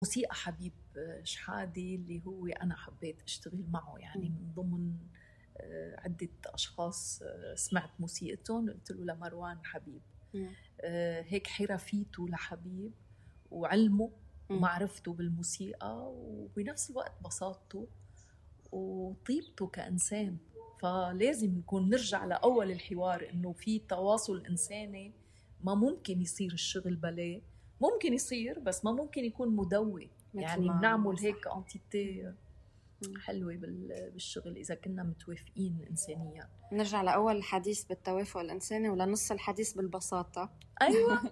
موسيقى حبيب شحادة اللي هو أنا حبيت أشتغل معه، يعني من ضمن عدة أشخاص سمعت موسيقتهم قلت له لمروان حبيب. هيك حرفيته لحبيب وعلمه ومعرفته بالموسيقى وبنفس الوقت بساطته وطيبته كإنسان. فلازم نكون نرجع لأول الحوار إنه في تواصل إنساني، ما ممكن يصير الشغل بلاه، ممكن يصير بس ما ممكن يكون مدوي. يعني بنعمل هيك انتيتي حلوة بالشغل إذا كنا متوافقين إنسانيا. نرجع لأول الحديث بالتوافق الإنساني ولا نص الحديث بالبساطة. أيوة.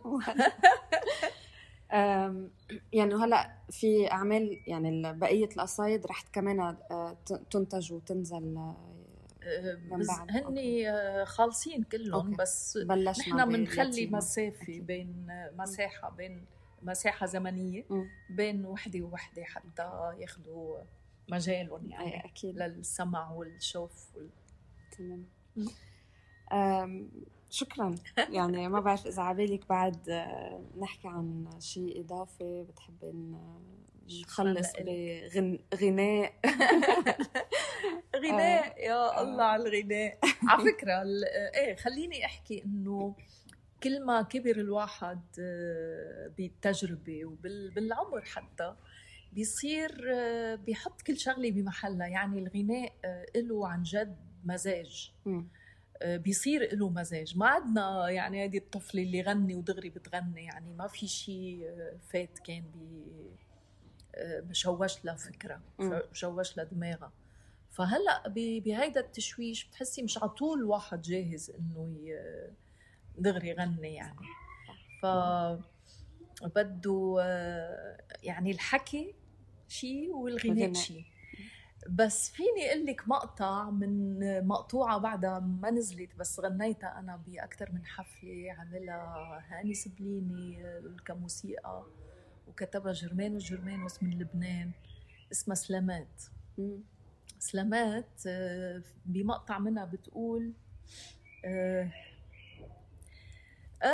يعني هلأ في أعمال يعني بقية القصايد رح كمان تنتج وتنزل من بعد. هني خالصين كلهم. بس نحن منخلي مسافة بين مساحة زمنية بين وحدة ووحدة حتى ياخدوا مجالهم يعني أكيد للسمع والشوف تمام. شكرا. يعني ما بعرف إذا عبالك بعد نحكي عن شيء إضافي بتحبين نخلص بغناء. غناء يا الله على الغناء. على فكرة خليني أحكي إنه كل ما كبر الواحد بالتجربة وبالعمر حتى بيصير بيحط كل شغلة بمحلها. يعني الغناء له عن جد مزاج، بيصير له مزاج. ما عدنا يعني هذه الطفلة اللي غني ودغري بتغني، يعني ما في شيء فات كان بشوش لها فكرة، بشوش لها دماغها. فهلأ بهيدا التشويش بتحسي مش عطول واحد جاهز إنه دغري يغني يعني. فبده يعني الحكي شيء والغناء شيء. بس فيني أقول لك مقطع من مقطوعة بعدها ما نزلت بس غنيتها أنا بأكثر من حفلة عملها هاني سبليني كموسيقى وكتبها جرمانوس من لبنان، اسمها سلامات. سلامات بمقطع منها بتقول